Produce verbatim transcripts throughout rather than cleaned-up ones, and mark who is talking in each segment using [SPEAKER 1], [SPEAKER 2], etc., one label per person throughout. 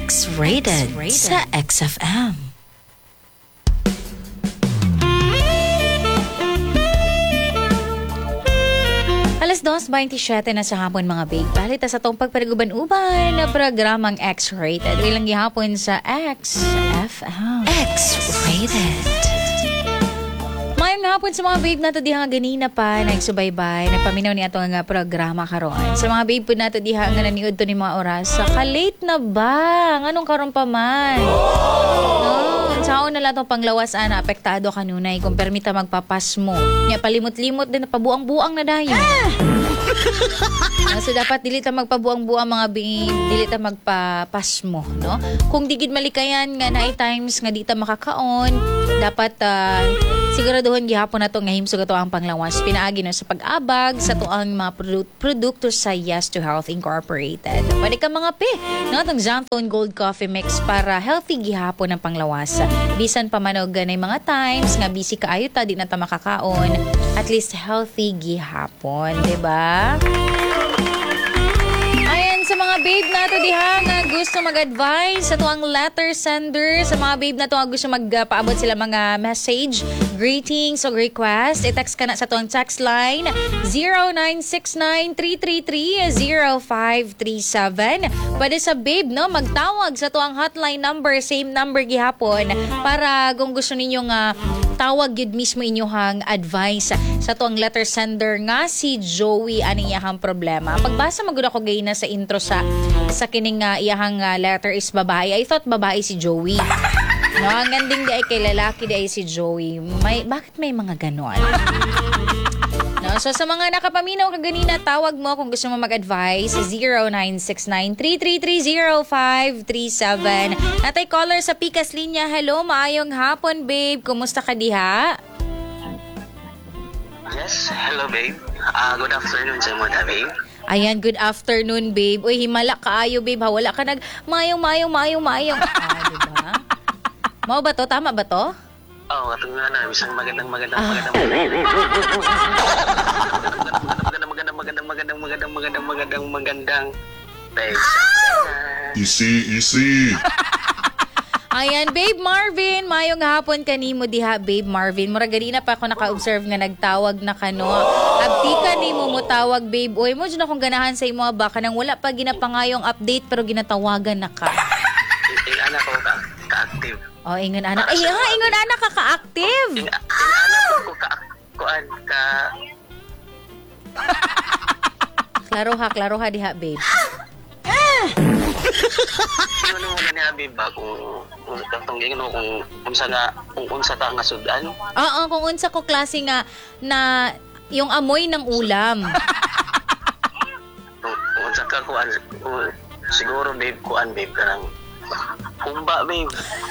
[SPEAKER 1] X-rated, X-rated sa X F M. Alas dos twenty-seven na sa hapon mga babe. Palit sa itong pagpariguban-uban na programang X-rated. Ilang gihapon sa X F M. X-rated. Mayong hapon sa mga babe nato diha nga ganina pa nagsubaybay, nagpaminaw ni ato nga programa karon. Sa mga babe po nato diha nga naniud to ni mga oras, sa ka-late na ba? Nganong karon pa man? No, sao na lato panglawas ana apektado kanunay kung permita magpapas mo. Nya palimot-limot din pabuang-buang na dayon. No, so dapat dili ta magpabuang-buang mga babe, dili ta magpapas mo, no? Kung digid malikayan nga naay times nga di ta makakaon, dapat uh, siguraduhon gihapon na to nga himsog ato ang panglawas pinaagi no sa pag-abag sa to ang mga produ- produkto sa Yes to Health Incorporated. Pwede ka mga pe, no? Itong Xantone Gold Coffee Mix para healthy gihapon ang panglawas. Bisan pa manog ganay mga times nga busy kaayo ta di na ta makakaon, at least healthy gihapon, di ba? Sa mga babe nato diha nga gusto mag-advise sa tuang letter sender, sa mga babe nato nga gusto magpaabot sila mga message, greetings o request, i-text ka na sa tuang text line zero nine six nine three three three zero five three seven. Pwede sa babe no magtawag sa tuang hotline number, same number gihapon, para kung gusto ninyo nga tawag yun mismo inyong advice sa tuang letter sender nga si Joey aning iyahang problema. Pagbasa magud ako gayna sa intro sa sa kining uh, iyahang uh, letter is babae. I thought babae si Joey. No, ang ganding di ay kay lalaki di ay si Joey. May bakit may mga ganon? No, so sa mga nakapaminaw kaganina, tawag mo kung gusto mo mag-advise zero nine six nine three three three zero five three seven. Natay caller sa Pikas Linya. Hello, maayong hapon babe. Kumusta ka diha?
[SPEAKER 2] Yes, hello babe. Uh, good afternoon sa mga babe.
[SPEAKER 1] Ayan, good afternoon, babe. Uy, himala kaayo, babe. Ha? Wala ka nag mayong, mayong, mayong, mayong. Ah, diba? Mau ba to? Tama ba to?
[SPEAKER 2] Oo, oh, katong nga na. Isang magandang, magandang,
[SPEAKER 1] ah.
[SPEAKER 2] magandang, magandang, magandang, magandang, magandang, magandang, magandang, magandang, magandang, magandang, babe.
[SPEAKER 3] Easy, easy.
[SPEAKER 1] Ayan, babe Marvin, mayong hapon kanimo diha, babe Marvin. Mura ganina pa ako naka-observe nga nagtawag na kano. Abdi ka nimo mo tawag, babe. Oy, mo dyan akong ganahan sa imo ba kanang wala pa ginapangayong update pero ginatawagan na ka.
[SPEAKER 2] Ing anak ko ka, ka-active.
[SPEAKER 1] Oh, ingon anak. Ay, ha, ingon anak ka ka-active.
[SPEAKER 2] Ing, ing anak ko ka, kuan ka.
[SPEAKER 1] Klaro ha, klaro ha diha, babe.
[SPEAKER 2] Sino mo gani abi ba kung kung katong gingon kung unsa nga kung unsa ta nga sudan?
[SPEAKER 1] Oo, kung unsa ko klase nga na yung amoy ng ulam.
[SPEAKER 2] Kung kung unsa ka kuan kung- siguro babe kuan babe kanang humba babe.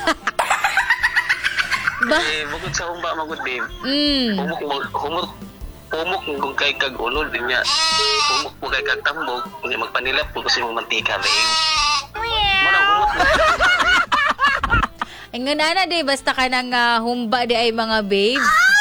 [SPEAKER 1] Ba?
[SPEAKER 2] Eh bukod sa humba magud babe.
[SPEAKER 1] Mm.
[SPEAKER 2] Humok mo- humok humok kung kay kag ulod niya. Humok mo kay kag tambog kunya magpanilap kung gusto mo mantika babe. Muna humok mo.
[SPEAKER 1] Ingon ana day basta ka nang uh, humba di ay mga babe.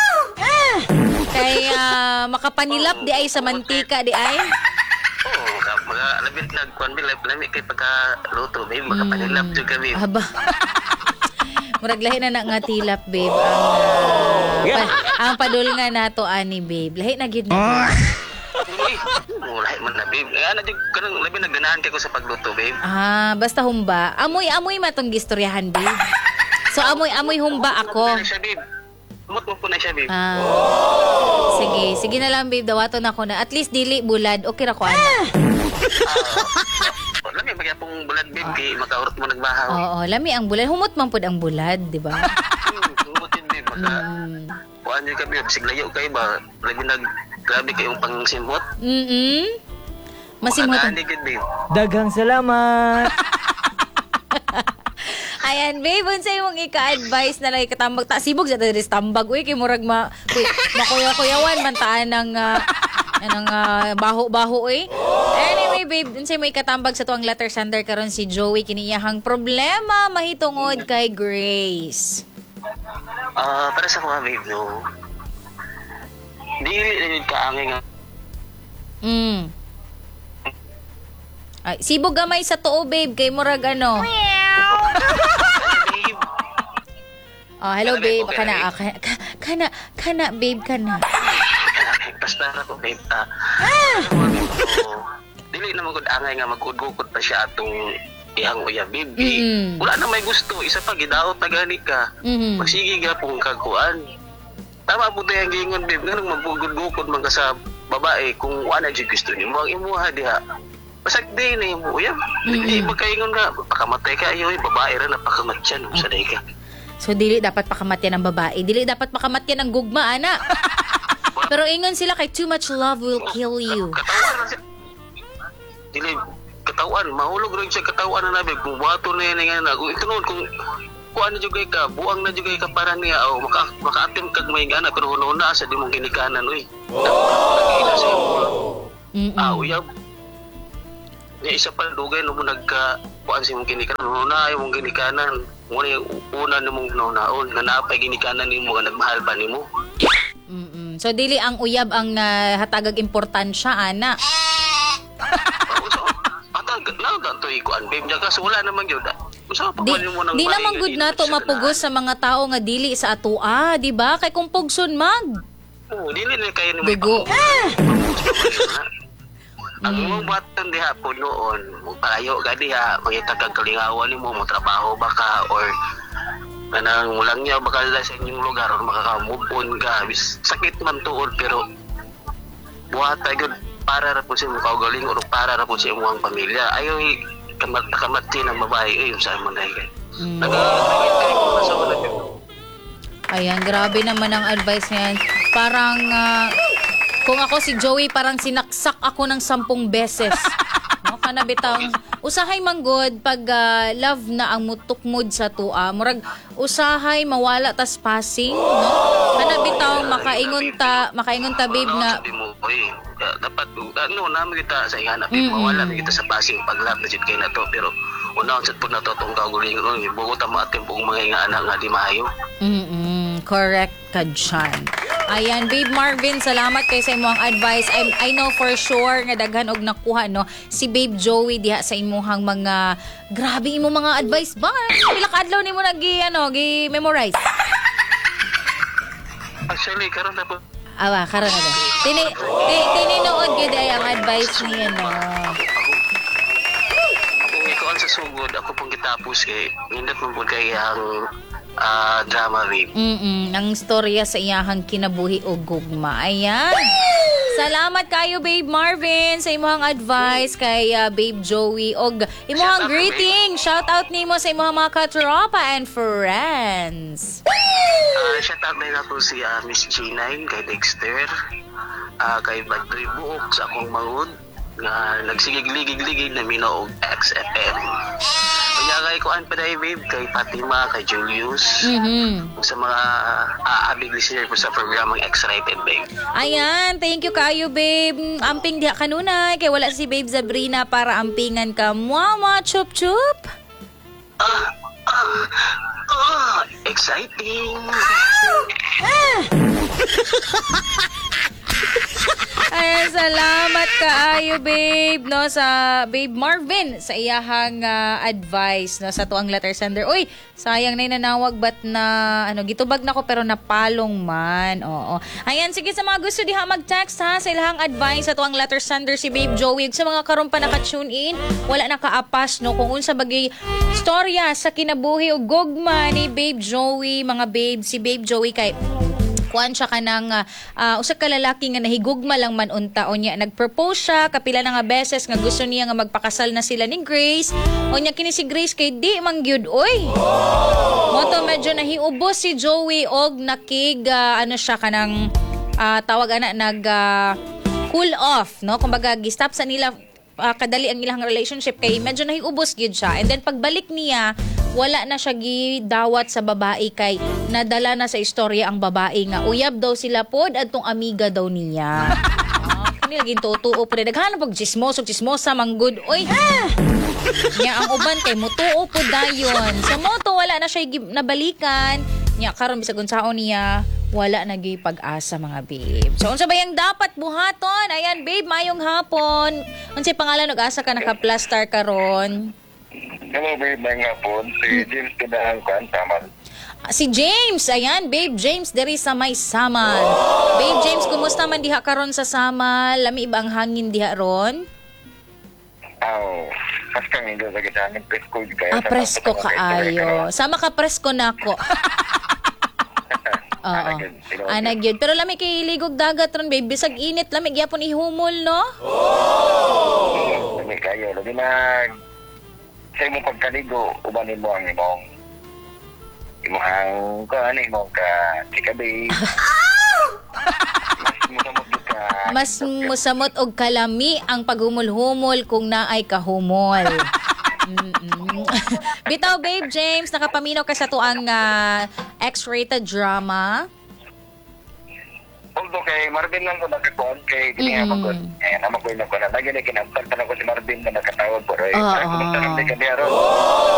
[SPEAKER 1] Kay uh, makapanilap di ay sa mantika di ay.
[SPEAKER 2] Oo, ka- mga labit na kuan bilay lami kay pagka luto babe makapanilap jud ka babe.
[SPEAKER 1] Aba. Murag lahi na na nga tilap babe ang uh, pa, ang padul nga nato ani babe. Lahi na gid na.
[SPEAKER 2] Uy, wala man na babe. Eh, ano jud kanang labi nagganahan kay ko sa pagluto babe.
[SPEAKER 1] Ah, basta humba. Amoy-amoy matong gistoryahan babe. So amoy-amoy humba ako.
[SPEAKER 2] Humot mo na siya babe. Humot mo po na siya babe.
[SPEAKER 1] Ah. Sige, sige na lang babe, dawaton ako na. At least dili bulad. Okay ra ko ana.
[SPEAKER 2] Ah, lami magya pong bulad babe kay makaurot mo nagbahaw.
[SPEAKER 1] Oo, lami ang bulad. Humot man pud ang bulad, di ba?
[SPEAKER 2] Hmm, humot yun babe. Maka,
[SPEAKER 1] Mm.
[SPEAKER 2] kuan yun ka babe. Siglayo kayo ba? Labi nag, grabe kayong pang simhot.
[SPEAKER 1] Mm-mm. Masimhot.
[SPEAKER 2] Makadaan yun babe.
[SPEAKER 4] Daghang salamat.
[SPEAKER 1] Ayan, babe, unsay imong ika-advise na lang katambag ta sibog sa diri tambag uy kay murag ma kuy, makuya-kuyawan man taan ng uh, anong uh, baho-baho uy. Anyway, babe, unsay mo ikatambag sa tuang letter sender karon si Joey kini iyahang problema mahitungod kay Grace.
[SPEAKER 2] Ah, para sa mga babe no. Dili na yun kaangay nga.
[SPEAKER 1] Mm. Ay, sibog gamay sa tuo, babe, kay murag ano.
[SPEAKER 2] Babe.
[SPEAKER 1] Oh, hello
[SPEAKER 2] Kana,
[SPEAKER 1] babe.
[SPEAKER 2] okay,
[SPEAKER 1] Kana,
[SPEAKER 2] babe.
[SPEAKER 1] ah, kana, kana, kana, babe, kana.
[SPEAKER 2] Basta na ko, babe. Ah, ah! Dili naman gud angay nga magudgukod pa siya atong ihang uya, babe.
[SPEAKER 1] Mm-mm.
[SPEAKER 2] Wala na may gusto. Isa pa, gidaot na gani ka.
[SPEAKER 1] Mhm.
[SPEAKER 2] Magsige ka pong kakuan. Tama po tayo ang gingon, babe. Nga nang magugud-gukod man ka sa babae kung wala dyan gusto niyo. Ang imuha diha. Basag din na yung uya. Hindi magkaingon nga. Pakamatay ka ayo, eh. Babae rin napakamatyan. Sa day ka.
[SPEAKER 1] So, dili dapat pakamatyan ng babae. Dili dapat pakamatyan ng gugma, ana. Pero ingon sila kay too much love will kill you.
[SPEAKER 2] Katawan na siya. Dili, katawan. Mahulog rin siya katawan na nabi. Kung wato na yan nga na. Kung ito noon, kung kuha na jugay ka, buang na jugay ka para niya, o maka, maka-attempt kag may gana, pero hununa sa di mong ginikanan, uy. Nagkina sa iyo.
[SPEAKER 1] Mm-mm.
[SPEAKER 2] Ah, uyab. Niya isa pa dugay no mo nagka kuan sa imong ginikanan, hununa ay mong ginikanan. Muna yung una na mong naunaon, na napay ginikanan nimo nga nagmahal pa nimo.
[SPEAKER 1] Mm-mm. So, dili ang uyab ang nahatagag importansya, ana.
[SPEAKER 2] Atag, na ganto ikuan, babe. Diya kasi wala naman yun. Usa pa
[SPEAKER 1] Di,
[SPEAKER 2] man mo nang
[SPEAKER 1] di naman
[SPEAKER 2] maingay
[SPEAKER 1] good
[SPEAKER 2] dito
[SPEAKER 1] na to
[SPEAKER 2] sa
[SPEAKER 1] mapugos sa mga tao nga dili sa atua, di ba? Kay kung pugson mag.
[SPEAKER 2] Oo, dili na kayo ni
[SPEAKER 1] Dugo.
[SPEAKER 2] Ang imong batan diha po noon, palayo ka diha, mangita kag kalingawan nimo, mo trabaho ba ka or kanang mulang niya baka sa inyong lugar or makaka-move on ka. Bis- Sakit man tuod pero buhata gyud para ra po sa imong kaugaling or para ra po sa imong pamilya. Ayo kamat kamatti ng babae ay sa imong nay kay.
[SPEAKER 1] Mm.
[SPEAKER 2] Nagagawin kayo kung nasa wala gyud.
[SPEAKER 1] Ayan, grabe naman ang advice niyan. Parang, ah, kung ako si Joey, parang sinaksak ako ng sampung beses. No? Kanabitang, usahay manggod pag ah, love na ang mutukmod sa tua. Murag, usahay mawala tas passing. No? Kanabitang, makaingon ta, makaingon ta, babe,
[SPEAKER 2] Ano,
[SPEAKER 1] na,
[SPEAKER 2] sabi mo, oy, uh, dapat, ano, namin kita sa ihanap, mm mawala na kita sa passing pag-love na jud kay na to, pero una sa po na to itong kaguling, bugot ang mga timpong mga nga anak nga di maayo.
[SPEAKER 1] mm correct ka dyan. Ayan, Babe Marvin, salamat kay sa imong advice. I, I know for sure nga daghan og nakuha no si Babe Joey diha sa imong mga grabe imo mga advice ba? Pila ka adlaw nimo nagi ano, gi memorize.
[SPEAKER 2] Actually, karon na po,
[SPEAKER 1] Awa, karon na din. Tini ti- tininood gyud ay ang advice niya no.
[SPEAKER 2] kung ikaw sa sugod, ako pong kitapos kay, nindot mo po kay ang ah, drama, babe.
[SPEAKER 1] Mm ang storya sa iyahang kinabuhi o gugma. Ayan. Salamat kayo, Babe Marvin, sa imong advice kay ah, Babe Joey og imong
[SPEAKER 2] Shout out,
[SPEAKER 1] greeting. Shout out nimo sa imong mga katropa and friends.
[SPEAKER 2] Ah, shout out na nato si ah, Miss G nine, kay Dexter, ah, kay Badri Buok sa akong mangud, nga nagsigig-ligig-ligig na mino og X F M. Kaya kay kuan pa dai, babe, kay Fatima, kay Julius,
[SPEAKER 1] Mhm.
[SPEAKER 2] sa mga uh, abig listener po sa programang X-Rated, babe.
[SPEAKER 1] Ayan, thank you kayo, babe. Amping diha kanunay kay wala si Babe Sabrina para ampingan ka. Mama, chup chup.
[SPEAKER 2] Ah, ah, ah, exciting!
[SPEAKER 1] Ayan, salamat kaayo, babe, no, sa Babe Marvin, sa iyahang ah, advice, no, sa tuang letter sender. Uy, sayang na nanawag, bat na, ano, gitubag na ko, pero napalong man, oo. Ayan, sige, sa mga gusto diha mag-text, ha, sa ilahang advice, sa tuang letter sender, si Babe Joey, sa mga karon pa naka-tune in, wala nakaapas, no, kung unsa bagay storya sa kinabuhi o gugma ni Babe Joey, mga babe, si Babe Joey kay kuan siya kanang uh, usa ka lalaki nga nahigugma lang man unta o niya nagpropose siya kapila na nga beses nga gusto niya nga magpakasal na sila ni Grace o niya kini si Grace kay di man gyud oy moto medyo nahiubos si Joey og nakig uh, ano siya kanang uh, tawag ana nag uh, cool off no kumbaga gi-stop sa nila uh, kadali ang ilang relationship kay medyo nahiubos gyud siya and then pagbalik niya wala na siya gidawat sa babae kay nadala na sa istorya ang babae nga uyab daw sila pod adtong amiga daw niya. Ah, kani lagi tutuo pod daghan pag chismoso chismosa manggod oy. Nya ang uban kay mutuo pod dayon. Sa moto wala na siya gi- nabalikan. Nya karon bisag unsaon niya wala na gi pag-asa mga babe. So unsa ba yang dapat buhaton? Ayan babe, mayong hapon. Unsay pangalan ug asa ka naka-plaster karon?
[SPEAKER 5] Hello, babe. May nga po. Si James Pinahang Kwan, tama.
[SPEAKER 1] Si James, ayan, babe James diri sa may Samal. Babe James, kumusta man diha karon sa Samal? Lami ba ang hangin diha ron?
[SPEAKER 5] Aw, mas kang hindi sa gisanin, presko kayo.
[SPEAKER 1] Ah, presko kaayo. Sama ka presko nako. Oo. Anag yun. Pero lami kay ligog dagat ron, babe. Bisag init, lami gyapon ihumol, no?
[SPEAKER 5] Lami kayo. Lami na sa imong pagkaligo, ubanin mo ang imong imong ka, ano, imong ka chikabe. Mas musamot ka.
[SPEAKER 1] Mas musamot og kalami ang paghumol-humol kung naay kahumol. Mm-mm. Bitaw, babe James, nakapaminaw ka sa tuang uh, X-rated drama.
[SPEAKER 5] Although kay Marvin lang ko nagkakuan kay ginihapon ko. Eh, naman ko yun ako na. Lagi na kinampan ko si Marvin na nakatawag ko. Ray,
[SPEAKER 1] Oo.
[SPEAKER 5] kumusta naman ka niya ron?